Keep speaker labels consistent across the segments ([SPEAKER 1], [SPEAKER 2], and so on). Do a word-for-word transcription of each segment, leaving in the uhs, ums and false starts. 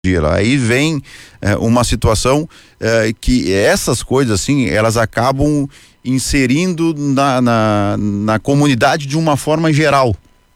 [SPEAKER 1] Aí vem é, uma situação é, que essas coisas assim, elas acabam inserindo na, na, na comunidade de uma forma geral,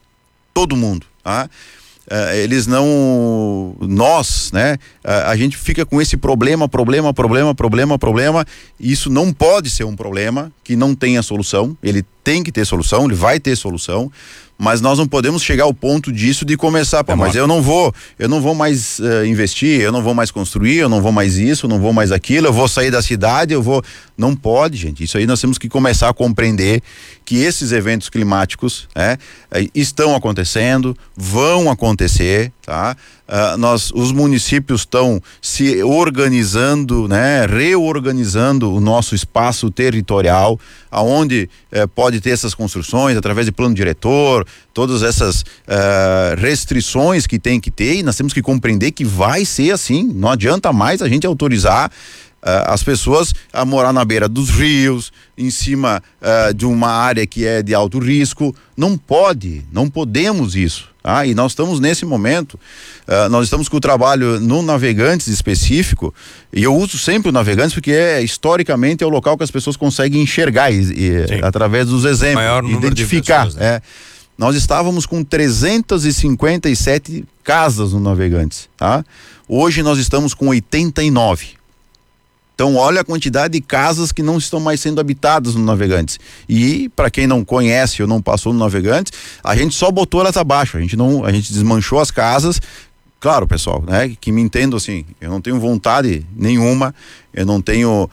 [SPEAKER 1] todo mundo, tá? É, eles não, nós, né, a, a gente fica com esse problema, problema, problema, problema, problema, e isso não pode ser um problema que não tenha solução. Ele tem que ter solução, ele vai ter solução, mas nós não podemos chegar ao ponto disso de começar, pô, mas eu não vou, eu não vou mais uh, investir, eu não vou mais construir, eu não vou mais isso, eu não vou mais aquilo, eu vou sair da cidade, eu vou, não pode, gente. Isso aí nós temos que começar a compreender que esses eventos climáticos, né, estão acontecendo, vão acontecer, tá? Uh, nós, os municípios estão se organizando, né, reorganizando o nosso espaço territorial, aonde eh, pode ter essas construções através de plano diretor, todas essas uh, restrições que tem que ter, e nós temos que compreender que vai ser assim. Não adianta mais a gente autorizar Uh, as pessoas a morar na beira dos rios, em cima uh, de uma área que é de alto risco. Não pode, não podemos isso, tá? E nós estamos nesse momento, uh, nós estamos com o trabalho no Navegantes específico, e eu uso sempre o Navegantes porque é, historicamente, é o local que as pessoas conseguem enxergar e, e, através dos exemplos,
[SPEAKER 2] maior
[SPEAKER 1] identificar,
[SPEAKER 2] pessoas, né?
[SPEAKER 1] é. Nós estávamos com trezentas e cinquenta e sete casas no Navegantes, tá? Hoje nós estamos com oitenta e nove. Então, olha a quantidade de casas que não estão mais sendo habitadas no Navegantes. E, para quem não conhece ou não passou no Navegantes, a gente só botou elas abaixo. A gente não, a gente desmanchou as casas. Claro, pessoal, né? Que me entendo assim, eu não tenho vontade nenhuma, eu não tenho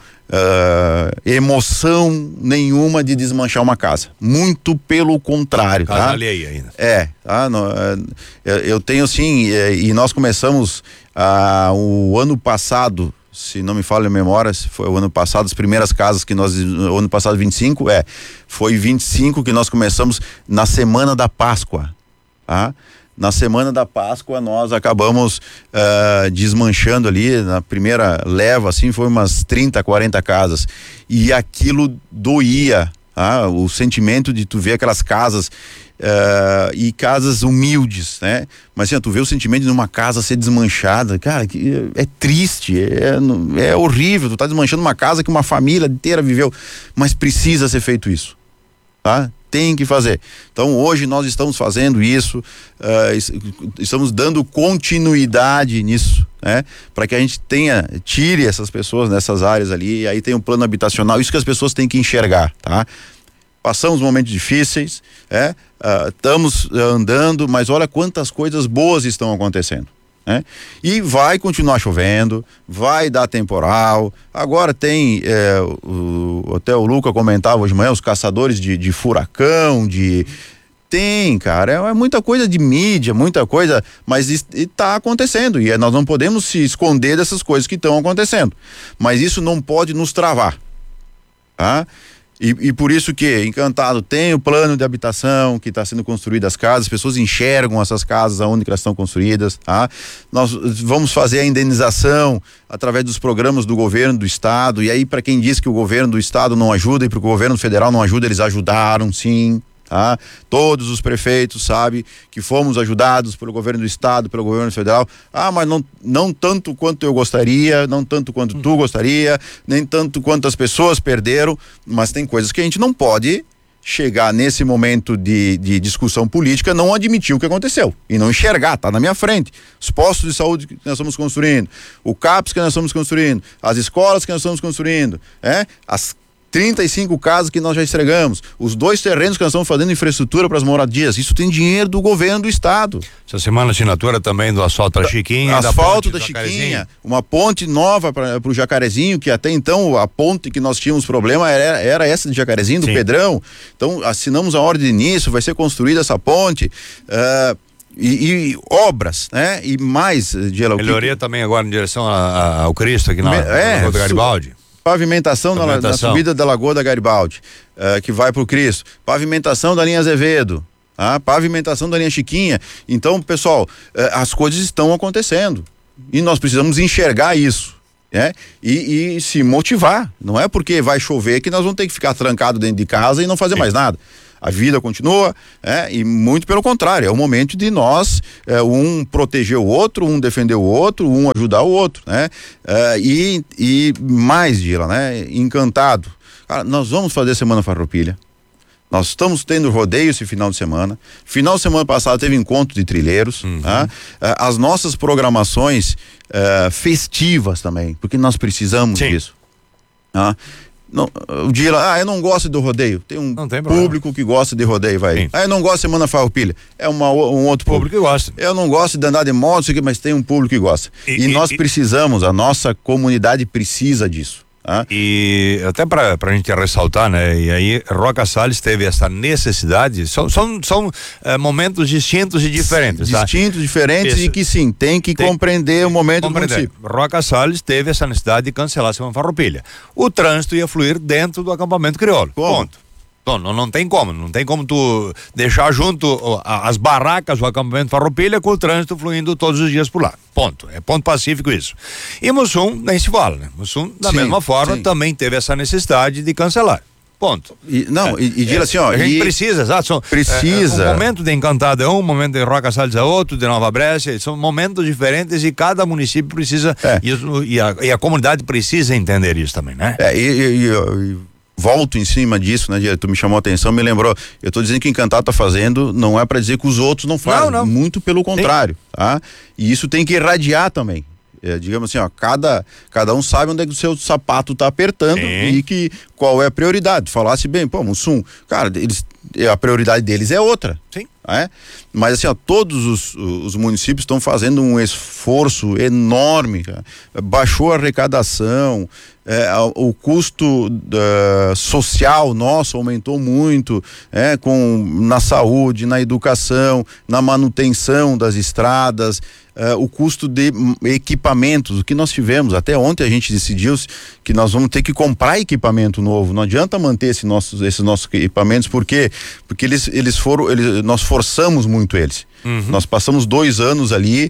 [SPEAKER 1] uh, emoção nenhuma de desmanchar uma casa. Muito pelo contrário,
[SPEAKER 2] casa
[SPEAKER 1] tá?
[SPEAKER 2] alheia ainda.
[SPEAKER 1] É, tá? No, uh, eu tenho assim, e, e nós começamos uh, o ano passado, se não me falha a memória, foi o ano passado, as primeiras casas que nós, o ano passado vinte e cinco, é, foi vinte e cinco que nós começamos na semana da Páscoa, tá? Na semana da Páscoa nós acabamos uh, desmanchando ali, na primeira leva, assim, foi umas trinta, quarenta casas, e aquilo doía, tá? O sentimento de tu ver aquelas casas Uh, e casas humildes, né? Mas assim, tu vê o sentimento de uma casa ser desmanchada, cara, que é triste, é, é horrível. Tu tá desmanchando uma casa que uma família inteira viveu, mas precisa ser feito isso, tá? Tem que fazer. Então hoje nós estamos fazendo isso, uh, estamos dando continuidade nisso, né? Para que a gente tenha, tire essas pessoas nessas áreas ali, e aí tem um plano habitacional, isso que as pessoas têm que enxergar, tá? Passamos momentos difíceis, é, uh, estamos uh, andando, mas olha quantas coisas boas estão acontecendo, né? E vai continuar chovendo, vai dar temporal. Agora tem, é, o, até o Luca comentava hoje de manhã, os caçadores de, de furacão, de... Tem, cara, é, é muita coisa de mídia, muita coisa, mas está acontecendo, e é, nós não podemos se esconder dessas coisas que estão acontecendo, mas isso não pode nos travar, tá? E, e por isso que Encantado tem o plano de habitação que está sendo construído as casas, as pessoas enxergam essas casas aonde que elas estão construídas, tá? Nós vamos fazer a indenização através dos programas do governo do estado, e aí para quem diz que o governo do estado não ajuda e para o governo federal não ajuda, eles ajudaram sim, tá? Todos os prefeitos sabem que fomos ajudados pelo governo do estado, pelo governo federal. Ah, mas não, não tanto quanto eu gostaria, não tanto quanto tu gostaria, nem tanto quanto as pessoas perderam, mas tem coisas que a gente não pode chegar nesse momento de, de discussão política, não admitir o que aconteceu e não enxergar, tá na minha frente. Os postos de saúde que nós estamos construindo, o CAPS que nós estamos construindo, as escolas que nós estamos construindo, é? As trinta e cinco casas que nós já entregamos, os dois terrenos que nós estamos fazendo infraestrutura para as moradias, isso tem dinheiro do governo do estado.
[SPEAKER 2] Essa semana assinatura também do asfalto da Chiquinha.
[SPEAKER 1] Asfalto da, da Chiquinha, uma ponte nova para o Jacarezinho, que até então a ponte que nós tínhamos problema era, era essa de Jacarezinho, do Sim. Pedrão. Então assinamos a ordem de início, vai ser construída essa ponte. Uh, E, e obras, né? E mais, Diela,
[SPEAKER 2] melhoria que... também agora em direção a, a, ao Cristo aqui na,
[SPEAKER 1] Me, é,
[SPEAKER 2] na Rua do Garibaldi.
[SPEAKER 1] Pavimentação, Pavimentação. Na, na subida da Lagoa da Garibaldi, uh, que vai pro Cristo. Pavimentação da linha Azevedo. Tá? Pavimentação da linha Chiquinha. Então, pessoal, uh, as coisas estão acontecendo. E nós precisamos enxergar isso, né? E, e se motivar. Não é porque vai chover que nós vamos ter que ficar trancado dentro de casa e não fazer Sim. mais nada. a vida continua, é, e muito pelo contrário, é o momento de nós, é, um proteger o outro, um defender o outro, um ajudar o outro, né? É, e, e mais, Dila, né? Encantado. Cara, nós vamos fazer Semana Farroupilha. Nós estamos tendo rodeio esse final de semana. Final de semana passado teve encontro de trilheiros. Uhum. Tá? As nossas programações uh, festivas também, porque nós precisamos Sim. disso. Tá? Não, o dia lá, ah, eu não gosto do rodeio. Tem um tem público que gosta de rodeio, vai. Sim. Ah, eu não gosto de Semana Farroupilha. É uma, um outro público.
[SPEAKER 2] público que gosta.
[SPEAKER 1] Eu não gosto de andar de moto, mas tem um público que gosta. E, e, e nós e, precisamos, a nossa comunidade precisa disso. Ah.
[SPEAKER 2] E até para a gente ressaltar, né? E aí Roca Salles teve essa necessidade, são, são, são é, momentos distintos e diferentes.
[SPEAKER 1] Distintos,
[SPEAKER 2] tá?
[SPEAKER 1] diferentes Isso. e que sim, tem que tem, compreender o momento compreender. do município.
[SPEAKER 2] Roca Salles teve essa necessidade de cancelar a Semana Farroupilha. O trânsito ia fluir dentro do acampamento crioulo.
[SPEAKER 1] Como?
[SPEAKER 2] Ponto. Não, não, não tem como, não tem como tu deixar junto as barracas, o acampamento Farroupilha com o trânsito fluindo todos os dias por lá. Ponto. É ponto pacífico isso. E Mussum nem se fala, né? Mussum, da sim, mesma forma, sim. também teve essa necessidade de cancelar. Ponto.
[SPEAKER 1] E, não, é, e, e diz assim, ó.
[SPEAKER 2] A gente
[SPEAKER 1] e
[SPEAKER 2] precisa, exato. São,
[SPEAKER 1] precisa.
[SPEAKER 2] É, um momento de Encantado é um, um momento de Roca Salles é outro, de Nova Brécia, são momentos diferentes e cada município precisa, é. e, e, a, e a comunidade precisa entender isso também, né?
[SPEAKER 1] É, e, e, e volto em cima disso, né? Tu me chamou a atenção, me lembrou. Eu tô dizendo que o Encantado tá fazendo, não é para dizer que os outros não fazem, não, não. muito pelo contrário, Sim. tá? E isso tem que irradiar também. É, digamos assim, ó, cada, cada um sabe onde é que o seu sapato tá apertando Sim. e que qual é a prioridade. Falasse bem, pô, Mussum, cara, eles, a prioridade deles é outra.
[SPEAKER 2] Sim.
[SPEAKER 1] É? Mas assim, ó, todos os, os municípios estão fazendo um esforço enorme, cara. Baixou a arrecadação, é, o custo uh, social nosso aumentou muito, é, com, na saúde, na educação, na manutenção das estradas, uh, o custo de equipamentos, o que nós tivemos, até ontem a gente decidiu que nós vamos ter que comprar equipamento novo, não adianta manter esse nossos, esses nossos equipamentos, por quê? Porque eles, eles foram, eles, nós forçamos muito eles. Uhum. Nós passamos dois anos ali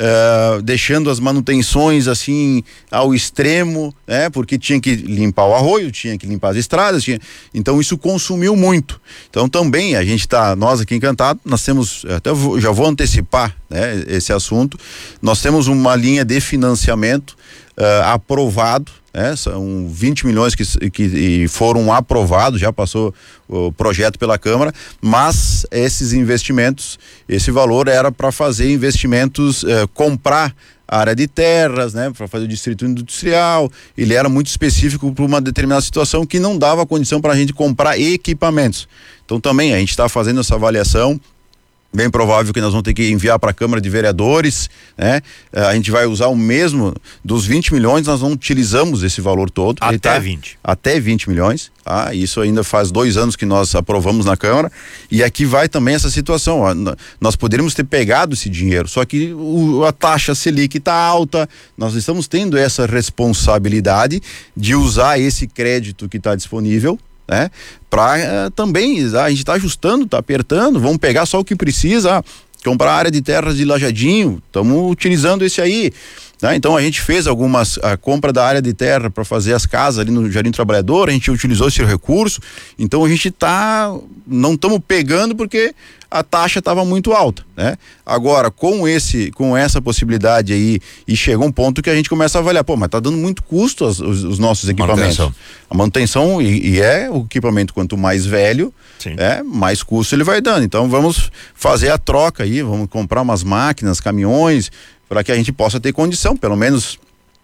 [SPEAKER 1] uh, deixando as manutenções assim ao extremo, né? Porque tinha que limpar o arroio, tinha que limpar as estradas, tinha... então isso consumiu muito. Então também a gente tá, nós aqui em Encantado, nós temos, até vou, já vou antecipar, né, esse assunto, nós temos uma linha de financiamento uh, aprovado, né? São vinte milhões que, que foram aprovados, já passou o projeto pela Câmara, mas esses investimentos, esse valor era para fazer investimentos, eh, comprar área de terras, né, para fazer o distrito industrial. Ele era muito específico para uma determinada situação que não dava condição para a gente comprar equipamentos. Então também a gente está fazendo essa avaliação. Bem provável que nós vamos ter que enviar para a Câmara de Vereadores, né? A gente vai usar o mesmo dos vinte milhões, nós não utilizamos esse valor todo.
[SPEAKER 2] Até
[SPEAKER 1] tá,
[SPEAKER 2] vinte.
[SPEAKER 1] Até vinte milhões, tá? Isso ainda faz dois anos que nós aprovamos na Câmara, e aqui vai também essa situação, ó, nós poderíamos ter pegado esse dinheiro, só que o, a taxa Selic está alta, nós estamos tendo essa responsabilidade de usar esse crédito que está disponível, né? Para uh, também, a gente está ajustando, está apertando, vamos pegar só o que precisa, ah, comprar área de terras de Lajadinho, estamos utilizando esse aí, né? Então a gente fez algumas, a compra da área de terra para fazer as casas ali no Jardim Trabalhador, a gente utilizou esse recurso, então a gente tá, não estamos pegando porque a taxa estava muito alta, né? Agora, com esse, com essa possibilidade aí, e chega um ponto que a gente começa a avaliar, pô, mas tá dando muito custo os, os, os nossos equipamentos. Manutenção. A manutenção, e, e é o equipamento quanto mais velho, Sim. é, mais custo ele vai dando. Então vamos fazer a troca aí, vamos comprar umas máquinas, caminhões, para que a gente possa ter condição, pelo menos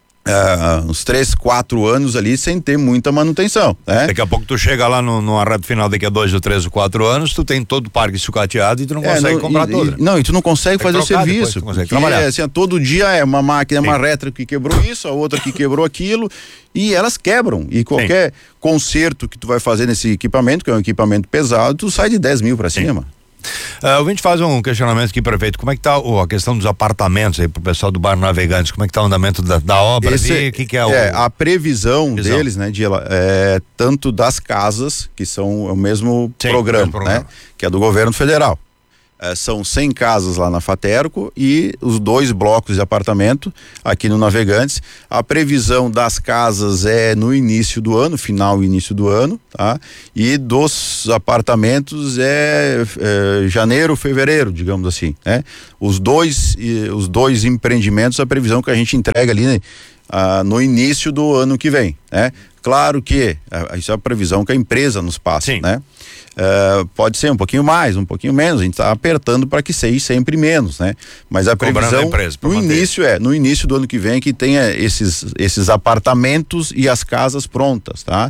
[SPEAKER 1] Uh, uns três, quatro anos ali sem ter muita manutenção, né?
[SPEAKER 2] Daqui a pouco tu chega lá no, no reta final, daqui a dois ou três ou quatro anos, tu tem todo o parque sucateado e tu não é, consegue
[SPEAKER 1] não,
[SPEAKER 2] comprar
[SPEAKER 1] e,
[SPEAKER 2] tudo.
[SPEAKER 1] E, não, e tu não consegue
[SPEAKER 2] tem
[SPEAKER 1] fazer o serviço.
[SPEAKER 2] Depois, consegue trabalhar.
[SPEAKER 1] É, assim, todo dia é uma máquina, Sim. uma retro que quebrou isso, a outra que quebrou aquilo, e elas quebram. E qualquer Sim. conserto que tu vai fazer nesse equipamento, que é um equipamento pesado, tu sai de dez mil para cima.
[SPEAKER 2] Uh, a gente faz um questionamento aqui, prefeito, como é que tá oh, a questão dos apartamentos aí pro pessoal do bairro Navegantes, como é que tá o andamento da, da obra ali, o que que é,
[SPEAKER 1] é
[SPEAKER 2] o...
[SPEAKER 1] a previsão, previsão deles, né, de, é, tanto das casas, que são o mesmo, Sim, programa, mesmo programa, né, que é do governo federal. É, são cem casas lá na Faterco e os dois blocos de apartamento aqui no Navegantes. A previsão das casas é no início do ano, final e início do ano, tá? E dos apartamentos é, é janeiro, fevereiro, digamos assim, né? Os dois, os dois empreendimentos, a previsão que a gente entrega ali, né, ah, no início do ano que vem, né? Claro que ah, isso é a previsão que a empresa nos passa, Sim. né? Uh, pode ser um pouquinho mais, um pouquinho menos, a gente está apertando para que seja sempre menos, né? Mas a previsão empresa, no manter. início é, no início do ano que vem que tenha esses, esses apartamentos e as casas prontas, tá?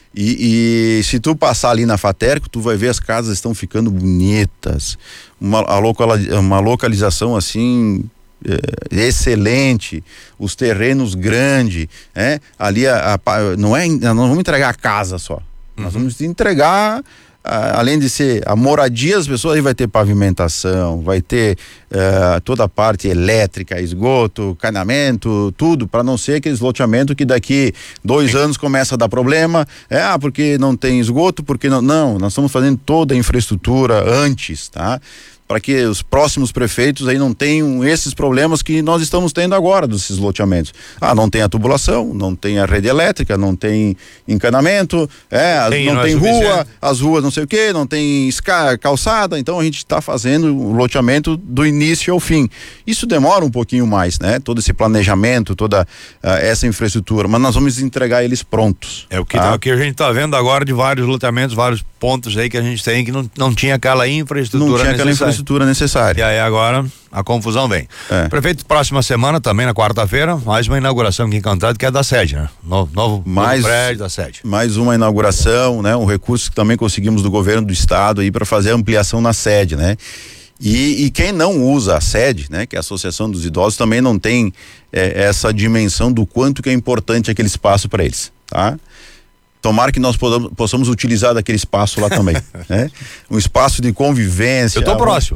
[SPEAKER 1] E, e se tu passar ali na Faterco, tu vai ver as casas estão ficando bonitas, uma, a local, uma localização assim é, excelente, os terrenos grandes, né? Ali a, a, não é, não vamos entregar a casa só, uhum. nós vamos entregar Uh, além de ser a moradia das pessoas, aí vai ter pavimentação, vai ter uh, toda a parte elétrica, esgoto, canamento, tudo, para não ser aqueles loteamentos que daqui dois anos começa a dar problema, é, ah, porque não tem esgoto, porque não, não, nós estamos fazendo toda a infraestrutura antes, tá? Para que os próximos prefeitos aí não tenham esses problemas que nós estamos tendo agora desses loteamentos. Ah, não tem a tubulação, não tem a rede elétrica, não tem encanamento, é, tem, não, não tem é rua, as ruas não sei o que, não tem esca, calçada, então a gente está fazendo o loteamento do início ao fim. Isso demora um pouquinho mais, né? Todo esse planejamento, toda uh, essa infraestrutura, mas nós vamos entregar eles prontos.
[SPEAKER 2] É o que,
[SPEAKER 1] tá?
[SPEAKER 2] tá, o que a gente está vendo agora de vários loteamentos, vários pontos aí que a gente tem que não, não tinha aquela infraestrutura
[SPEAKER 1] não tinha
[SPEAKER 2] necessária.
[SPEAKER 1] aquela infraestrutura necessária.
[SPEAKER 2] E aí agora a confusão vem. É. Prefeito, próxima semana também, na quarta-feira, mais uma inauguração aqui em Encantado, que é da sede, né? Novo, novo,
[SPEAKER 1] mais,
[SPEAKER 2] novo prédio da sede.
[SPEAKER 1] Mais uma inauguração, né? Um recurso que também conseguimos do governo do estado aí para fazer a ampliação na sede, né? E, e quem não usa a sede, né? Que é a Associação dos Idosos, também não tem é, essa dimensão do quanto que é importante aquele espaço para eles, tá? Tomara que nós podamos, possamos utilizar daquele espaço lá também, né? Um espaço de convivência.
[SPEAKER 2] Eu tô próximo.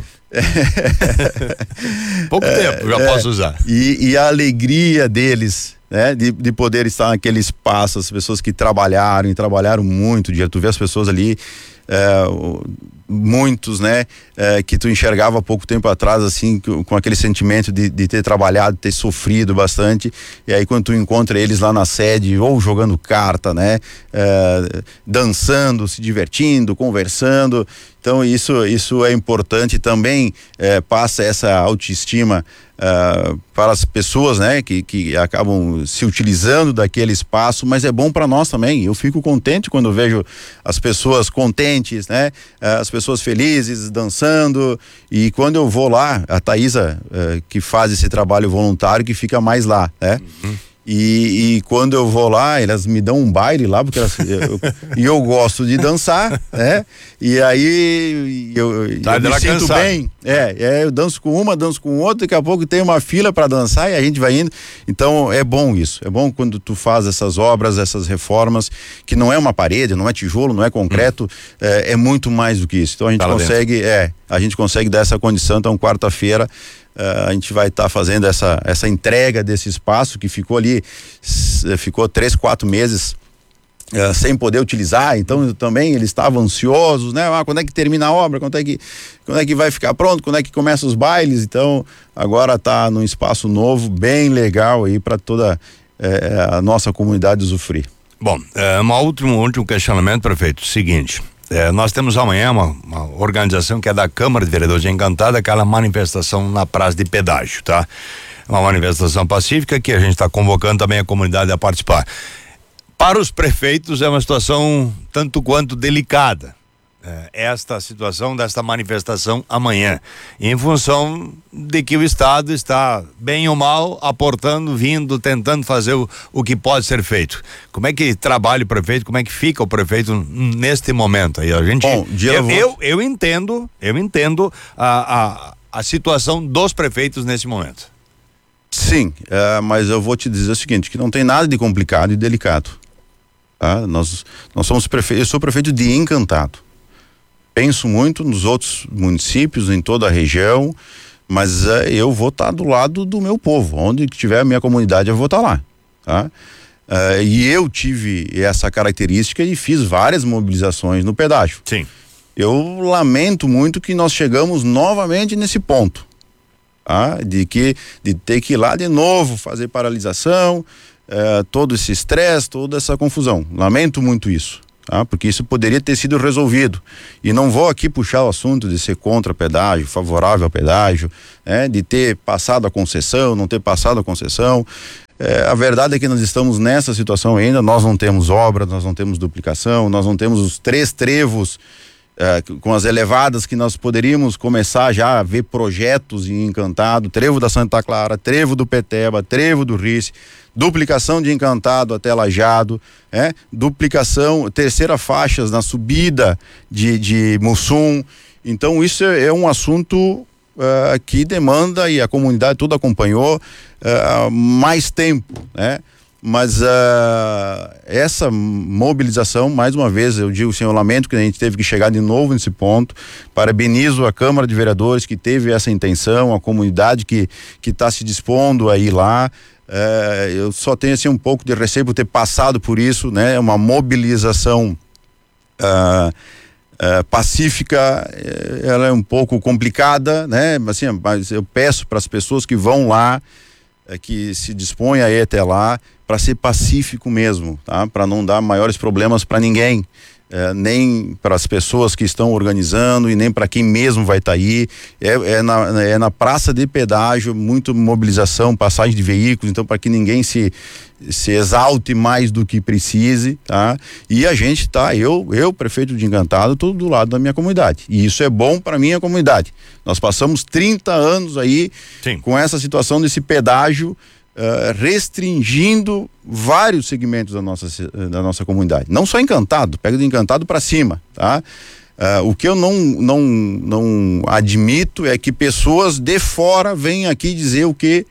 [SPEAKER 2] Pouco é, tempo já é, posso usar.
[SPEAKER 1] E, e a alegria deles, né? De, de poder estar naquele espaço, as pessoas que trabalharam e trabalharam muito, dia, tu vê as pessoas ali, é, muitos, né? É, que tu enxergava há pouco tempo atrás, assim, com, com aquele sentimento de, de ter trabalhado, de ter sofrido bastante, e aí quando tu encontra eles lá na sede, ou jogando carta, né? É, dançando, se divertindo, conversando, então isso, isso é importante também, é, passa essa autoestima Uh, para as pessoas, né, que, que acabam se utilizando daquele espaço, mas é bom para nós também. Eu fico contente quando vejo as pessoas contentes, né, uh, as pessoas felizes, dançando, e quando eu vou lá, a Thaísa, uh, que faz esse trabalho voluntário, que fica mais lá, né? Uhum. E, e quando eu vou lá, elas me dão um baile lá, porque elas, eu, e eu gosto de dançar, né? E aí eu,
[SPEAKER 2] tá,
[SPEAKER 1] eu me sinto cansar. bem. É, é, eu danço com uma, danço com outra, daqui a pouco tem uma fila para dançar e a gente vai indo. Então é bom isso. É bom quando tu faz essas obras, essas reformas, que não é uma parede, não é tijolo, não é concreto, hum. é, é muito mais do que isso. Então a gente tá consegue, é, a gente consegue dar essa condição. Então quarta-feira Uh, a gente vai estar tá fazendo essa, essa entrega desse espaço que ficou ali, s- ficou três, quatro meses uh, sem poder utilizar, então também eles estavam ansiosos, né? Ah, quando é que termina a obra, quando é que, quando é que vai ficar pronto, quando é que começa os bailes, então agora está num espaço novo, bem legal aí para toda eh, a nossa comunidade usufruir.
[SPEAKER 2] Bom, é, um último, último questionamento, prefeito, seguinte. É, nós temos amanhã uma, uma organização que é da Câmara de Vereadores de Encantado, aquela manifestação na Praça de Pedágio, tá? Uma manifestação pacífica que a gente está convocando também a comunidade a participar. Para os prefeitos é uma situação tanto quanto delicada, é, esta situação desta manifestação amanhã, em função de que o Estado está, bem ou mal, aportando, vindo, tentando fazer o, o que pode ser feito. Como é que trabalha o prefeito, como é que fica o prefeito neste momento aí? A gente,
[SPEAKER 1] Bom,
[SPEAKER 2] eu, eu, eu entendo, eu entendo a, a, a situação dos prefeitos nesse momento.
[SPEAKER 1] Sim, é, mas eu vou te dizer o seguinte, que não tem nada de complicado e delicado. Tá? Nós, nós somos prefeitos, eu sou prefeito de Encantado. Penso muito nos outros municípios, em toda a região, mas uh, eu vou estar tá do lado do meu povo. Onde tiver a minha comunidade, eu vou estar tá lá. Tá? Uh, e eu tive essa característica e fiz várias mobilizações no pedágio.
[SPEAKER 2] Sim.
[SPEAKER 1] Eu lamento muito que nós chegamos novamente nesse ponto, tá? De que de ter que ir lá de novo fazer paralisação, eh, todo esse estresse, toda essa confusão. Lamento muito isso, tá? Porque isso poderia ter sido resolvido. E não vou aqui puxar o assunto de ser contra pedágio, favorável ao pedágio, né? De ter passado a concessão, não ter passado a concessão. É, a verdade é que nós estamos nessa situação ainda. Nós não temos obra, nós não temos duplicação, nós não temos os três trevos é, com as elevadas que nós poderíamos começar já a ver projetos em Encantado, trevo da Santa Clara, trevo do Peteba, trevo do Rice, duplicação de Encantado até Lajeado, é, duplicação, terceira faixas na subida de, de Mussum. Então isso é, é um assunto Uh, que demanda, e a comunidade toda acompanhou, uh, mais tempo, né? Mas uh, essa mobilização, mais uma vez, eu digo, senhor, lamento que a gente teve que chegar de novo nesse ponto. Parabenizo a Câmara de Vereadores que teve essa intenção, a comunidade que que está se dispondo a ir lá. Uh, eu só tenho assim um pouco de receio por ter passado por isso, né? Uma mobilização uh, Uh, pacífica, ela é um pouco complicada, né? Assim, mas eu peço para as pessoas que vão lá, uh, que se dispõem a ir até lá, para ser pacífico mesmo, tá? Para não dar maiores problemas para ninguém. É, nem para as pessoas que estão organizando e nem para quem mesmo vai estar tá aí. É, é, na, é na praça de pedágio, muito mobilização, passagem de veículos, então para que ninguém se se exalte mais do que precise, tá? E a gente tá, eu, eu prefeito de Encantado, tô do lado da minha comunidade, e isso é bom para minha comunidade. Nós passamos trinta anos aí Sim. com essa situação desse pedágio Uh, restringindo vários segmentos da nossa, da nossa comunidade. Não só Encantado, pega de Encantado para cima, tá? Uh, o que eu não, não, não admito é que pessoas de fora venham aqui dizer o que,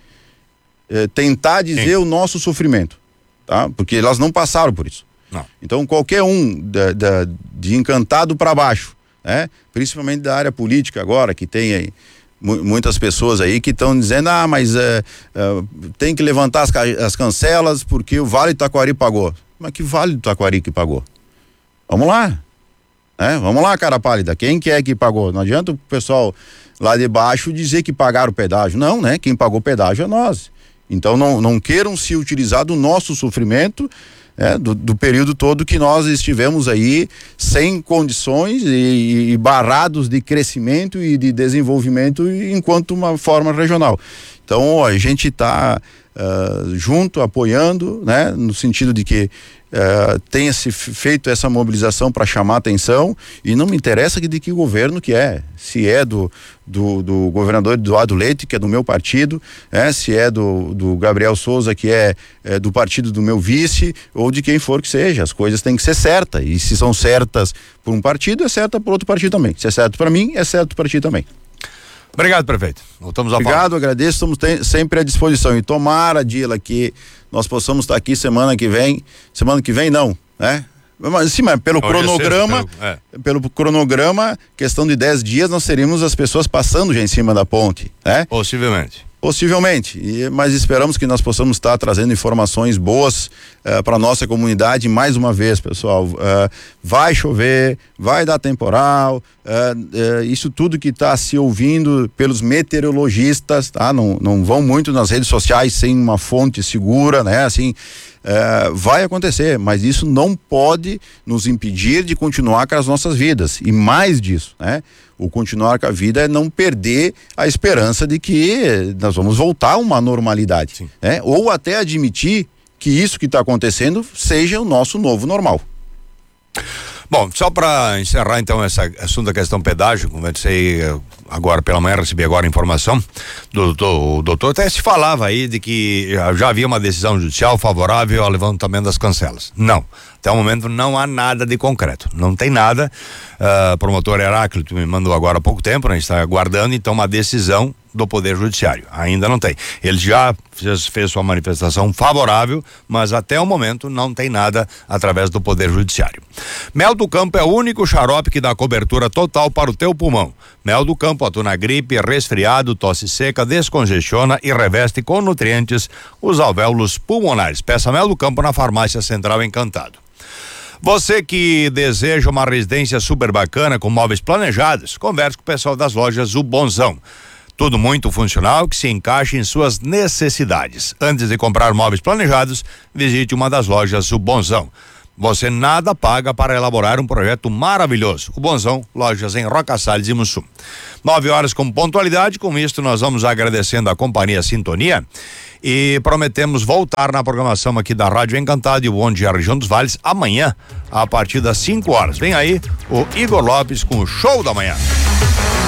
[SPEAKER 1] uh, tentar dizer Sim. o nosso sofrimento, tá? Porque elas não passaram por isso. Não. Então qualquer um da, da, de Encantado para baixo, né? Principalmente da área política agora, que tem aí muitas pessoas aí que estão dizendo, ah, mas é, é, tem que levantar as, as cancelas porque o Vale do Taquari pagou. Mas que Vale do Taquari que pagou? Vamos lá, né? Vamos lá, cara pálida, quem que é que pagou? Não adianta o pessoal lá de baixo dizer que pagaram o pedágio, não, né? Quem pagou o pedágio é nós. Então não, não queiram se utilizar do nosso sofrimento, é, do, do período todo que nós estivemos aí sem condições e, e barrados de crescimento e de desenvolvimento enquanto uma forma regional. Então a gente está uh, junto, apoiando, né? No sentido de que uh, tenha se feito essa mobilização para chamar atenção, e não me interessa de que governo que é, se é do, do, do governador Eduardo Leite, que é do meu partido, é, se é do, do Gabriel Souza, que é, é do partido do meu vice, ou de quem for que seja. As coisas têm que ser certas, e se são certas por um partido, é certa por outro partido também. Se é certo para mim, é certo para ti também.
[SPEAKER 2] Obrigado, prefeito. Voltamos a
[SPEAKER 1] Obrigado,
[SPEAKER 2] falar.
[SPEAKER 1] agradeço, estamos tem, sempre à disposição. E tomara, Dila, que nós possamos estar aqui semana que vem. Semana que vem não, né? Mas, sim, mas pelo Hoje cronograma, é sexta, pelo, é. pelo cronograma, questão de dez dias, nós teremos as pessoas passando já em cima da ponte, né?
[SPEAKER 2] Possivelmente.
[SPEAKER 1] Possivelmente, e, mas esperamos que nós possamos estar trazendo informações boas uh, para nossa comunidade. Mais uma vez, pessoal, uh, vai chover, vai dar temporal, uh, uh, isso tudo que está se ouvindo pelos meteorologistas, tá? Não, não vão muito nas redes sociais sem uma fonte segura, né? Assim, uh, vai acontecer, mas isso não pode nos impedir de continuar com as nossas vidas, e mais disso, né? O continuar com a vida é não perder a esperança de que nós vamos voltar a uma normalidade, né? Ou até admitir que isso que está acontecendo seja o nosso novo normal.
[SPEAKER 2] Bom, só para encerrar então essa assunto da questão pedágio, conversei agora pela manhã, recebi agora informação do doutor, o doutor até se falava aí de que já havia uma decisão judicial favorável ao levantamento das cancelas. Não, até o momento não há nada de concreto, não tem nada. Uh, promotor Heráclito me mandou agora há pouco tempo, né? A gente está aguardando então uma decisão do Poder Judiciário, ainda não tem. Ele já fez, fez sua manifestação favorável, mas até o momento não tem nada através do Poder Judiciário. Mel do Campo é o único xarope que dá cobertura total para o teu pulmão. Mel do Campo atua na gripe, resfriado, tosse seca, descongestiona e reveste com nutrientes os alvéolos pulmonares. Peça Mel do Campo na Farmácia Central Encantado. Você que deseja uma residência super bacana com móveis planejados, converse com o pessoal das lojas O Bonzão. Tudo muito funcional que se encaixa em suas necessidades. Antes de comprar móveis planejados, visite uma das lojas O Bonzão. Você nada paga para elaborar um projeto maravilhoso. O Bonzão, lojas em Roca Salles e Mussum. Nove horas com pontualidade. Com isto, nós vamos agradecendo a companhia Sintonia e prometemos voltar na programação aqui da Rádio Encantado e o Bom Dia Região dos Vales amanhã, a partir das cinco horas. Vem aí o Igor Lopes com o Show da Manhã.